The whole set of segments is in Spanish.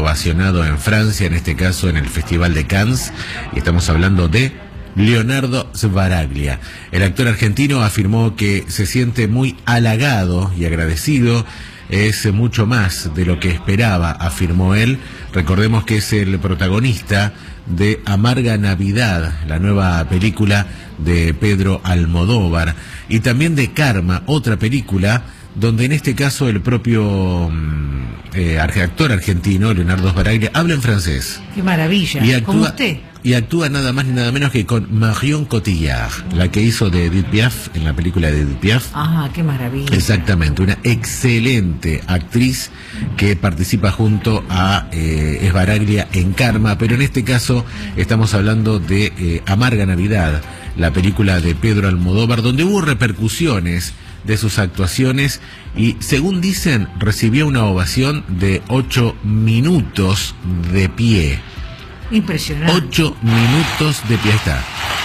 ovacionado en Francia, en este caso en el Festival de Cannes, y estamos hablando de Leonardo Sbaraglia. El actor argentino afirmó que se siente muy halagado y agradecido. Es mucho más de lo que esperaba, afirmó él. Recordemos que es el protagonista de Amarga Navidad, la nueva película de Pedro Almodóvar, y también de Karma, otra película donde en este caso el propio actor argentino, Leonardo Sbaraglia, habla en francés. ¡Qué maravilla! Y actúa, como usted. Y actúa nada más ni nada menos que con Marion Cotillard, la que hizo de Edith Piaf en la película de Edith Piaf. ¡Ah, qué maravilla! Exactamente, una excelente actriz que participa junto a Sbaraglia en Karma, pero en este caso estamos hablando de Amarga Navidad, la película de Pedro Almodóvar, donde hubo repercusiones de sus actuaciones y, según dicen, recibió una ovación de 8 minutos de pie. Impresionante. 8 minutos de pie. Ahí está.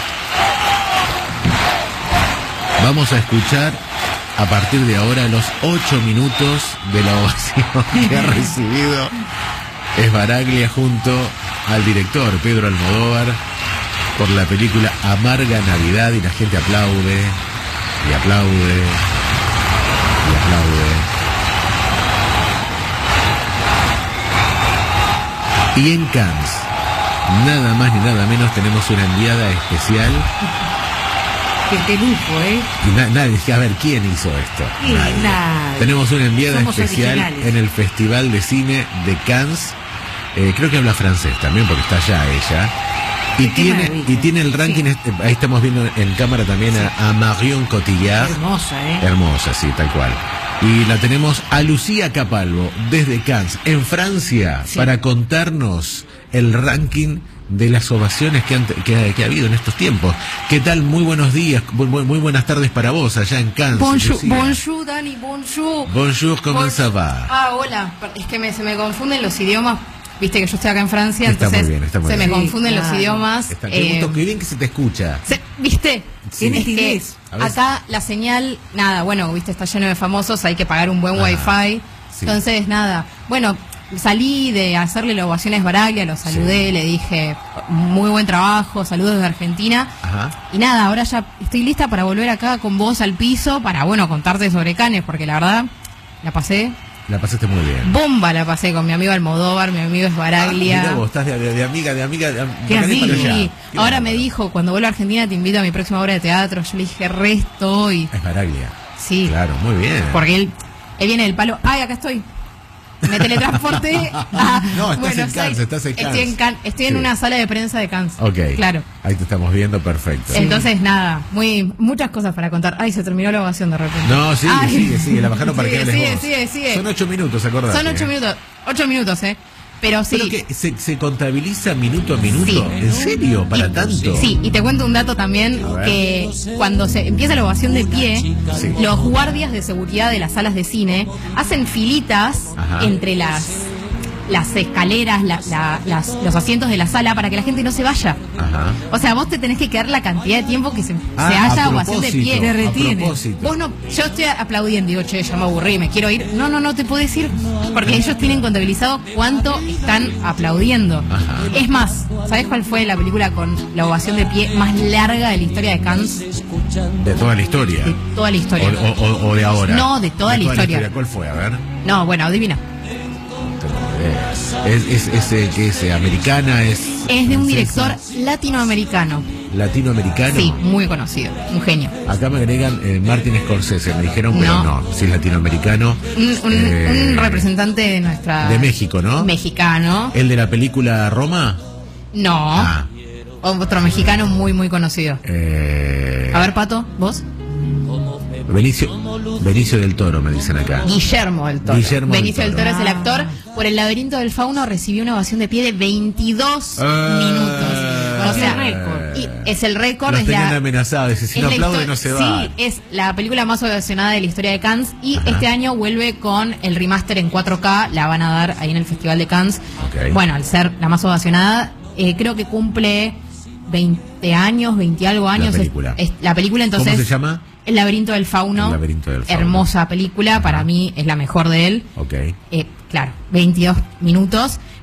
Vamos a escuchar a partir de ahora los 8 minutos de la ovación que ha recibido Sbaraglia junto al director Pedro Almodóvar por la película Amarga Navidad, y la gente aplaude y aplaude y aplaude. Y en Cannes, nada más ni nada menos, tenemos una enviada especial. ¡Qué lujo, eh! Y nadie, a ver, ¿quién hizo esto? Nadie. Tenemos una enviada Somos especial originales en el Festival de Cine de Cannes. Creo que habla francés también, porque está allá ella. Y tiene el ranking, sí. Ahí estamos viendo en cámara también, sí, a Marion Cotillard. Hermosa, Hermosa, sí, tal cual. Y la tenemos a Lucía Capalvo desde Cannes, en Francia, sí, para contarnos el ranking de las ovaciones que ha habido en estos tiempos. ¿Qué tal? Muy buenos días, muy buenas tardes para vos allá en Cannes. Bonjour, Dani, bonjour. Bonjour, ¿cómo ça va? Hola, es que se me confunden los idiomas. Viste que yo estoy acá en Francia, está entonces muy bien, se me confunden los idiomas. Qué bien que se te escucha. ¿Viste? Sí. Es que acá la señal, nada, bueno, viste, está lleno de famosos, hay que pagar un buen wifi. Sí. Entonces, nada, bueno, salí de hacerle la ovación a Sbaraglia, lo saludé, sí, le dije, muy buen trabajo, saludos de Argentina. Ajá. Y nada, ahora ya estoy lista para volver acá con vos al piso, para, bueno, contarte sobre Cannes, porque la verdad, la pasaste muy bien. Bomba la pasé con mi amigo Almodóvar, mi amigo Sbaraglia. Mirá vos, estás de amiga. ¿Qué amiga? Ahora me dijo, cuando vuelva a Argentina te invito a mi próxima obra de teatro. Yo le dije, estoy. Sbaraglia. Sí. Claro, muy bien. Porque él viene del palo. ¡Ay, acá estoy! Me teletransporté. No, estás en Cannes. Estoy en una sala de prensa de Cannes. Ok. Claro. Ahí te estamos viendo, perfecto. Entonces, nada, muchas cosas para contar. Ay, se terminó la ovación de repente. No, sigue. La bajaron para que hables vos. Sigue. Son 8 minutos, acordate. Son 8 minutos. 8 minutos, Pero sí. ¿Pero que se contabiliza minuto a minuto? Sí. ¿En serio? ¿Para tanto? Sí, y te cuento un dato también, que cuando se empieza la ovación de pie, sí, los guardias de seguridad de las salas de cine hacen filitas, ajá, entre las escaleras, los asientos de la sala, para que la gente no se vaya. Ajá. O sea, vos te tenés que quedar la cantidad de tiempo que se haya ovación de pie. Te retiene. Vos no, yo estoy aplaudiendo, digo, che, ya me aburrí, me quiero ir. No te podés ir, porque ellos tienen contabilizado cuánto están aplaudiendo. Ajá. Es más, ¿sabés cuál fue la película con la ovación de pie más larga de la historia de Cannes? ¿De toda la historia? De toda la historia. ¿O de ahora? No, de toda la historia. ¿Cuál fue? A ver. No, bueno, adivina. ¿Es americana? ¿Es de un director latinoamericano. ¿Latinoamericano? Sí, muy conocido, un genio. Acá me agregan Martin Scorsese, me dijeron, pero no, si es latinoamericano. Un representante de nuestra... De México, ¿no? Mexicano. ¿El de la película Roma? No. Otro mexicano muy conocido. A ver, Pato, ¿vos? Benicio del Toro, me dicen acá. Guillermo del Toro. Benicio del Toro es el actor. Por El laberinto del fauno recibió una ovación de pie de 22 minutos. O sea, récord. Y es el récord. Los tenían amenazados. Si no aplaude, no se va. Sí, es la película más ovacionada de la historia de Cannes. Y este año vuelve con el remaster en 4K. La van a dar ahí en el Festival de Cannes. Okay. Bueno, al ser la más ovacionada, creo que cumple 20 años, 20 y algo años. La película, entonces. ¿Cómo se llama? El laberinto del fauno. El laberinto del fauno. Hermosa película, para mí es la mejor de él. Ok. Claro, 22 minutos.